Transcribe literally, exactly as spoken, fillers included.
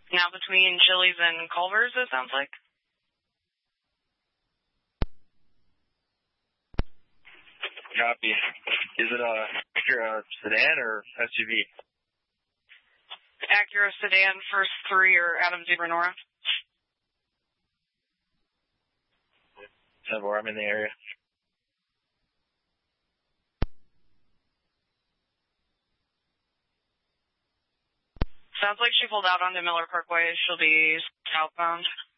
Now between Chili's and Culver's, it sounds like. Copy. Is it a Acura sedan or S U V? Acura sedan, first three are Adam Zebra Nora. That's where I'm in the area. Sounds like she pulled out onto Miller Parkway. She'll be southbound.